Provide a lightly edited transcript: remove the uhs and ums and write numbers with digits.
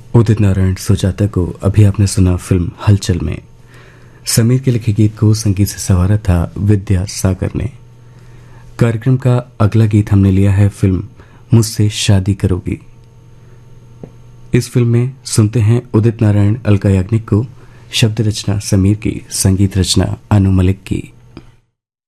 उदित नारायण सुजाता को अभी आपने सुना फिल्म हलचल में। समीर के लिखे गीत को संगीत से संवारा था विद्या सागर ने। कार्यक्रम का अगला गीत हमने लिया है फिल्म मुझसे शादी करोगी। इस फिल्म में सुनते हैं उदित नारायण अलका याग्निक को, शब्द रचना समीर की, संगीत रचना अनु मलिक की।